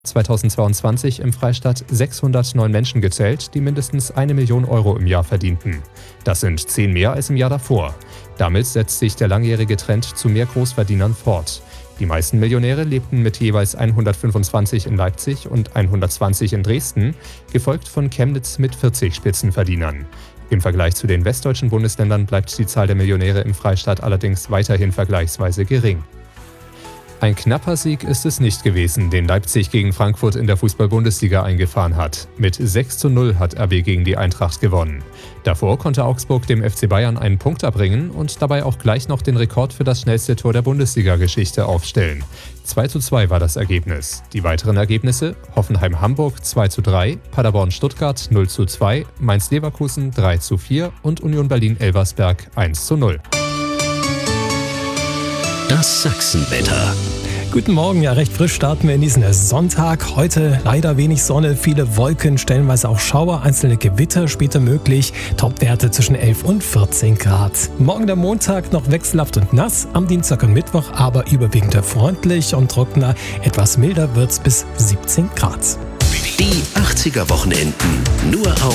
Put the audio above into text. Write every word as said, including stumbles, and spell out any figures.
zweitausendzweiundzwanzig im Freistaat sechshundertneun Menschen gezählt, die mindestens eine Million Euro im Jahr verdienten. Das sind zehn mehr als im Jahr davor. Damit setzt sich der langjährige Trend zu mehr Großverdienern fort. Die meisten Millionäre lebten mit jeweils hundertfünfundzwanzig in Leipzig und hundertzwanzig in Dresden, gefolgt von Chemnitz mit vierzig Spitzenverdienern. Im Vergleich zu den westdeutschen Bundesländern bleibt die Zahl der Millionäre im Freistaat allerdings weiterhin vergleichsweise gering. Ein knapper Sieg ist es nicht gewesen, den Leipzig gegen Frankfurt in der Fußball-Bundesliga eingefahren hat. Mit sechs zu null hat R B gegen die Eintracht gewonnen. Davor konnte Augsburg dem F C Bayern einen Punkt erbringen und dabei auch gleich noch den Rekord für das schnellste Tor der Bundesliga-Geschichte aufstellen. zwei zu zwei war das Ergebnis. Die weiteren Ergebnisse: Hoffenheim-Hamburg zwei zu drei, Paderborn-Stuttgart null zu zwei, Mainz-Leverkusen drei zu vier und Union Berlin-Elversberg eins zu null. Das Sachsenwetter. Guten Morgen, ja recht frisch starten wir in diesen Sonntag. Heute leider wenig Sonne, viele Wolken, stellenweise auch Schauer, einzelne Gewitter später möglich. Topwerte zwischen elf und vierzehn Grad. Morgen der Montag noch wechselhaft und nass, am Dienstag und Mittwoch aber überwiegend freundlich und trockener. Etwas milder wird's bis siebzehn Grad. Die achtziger Wochenenden nur auf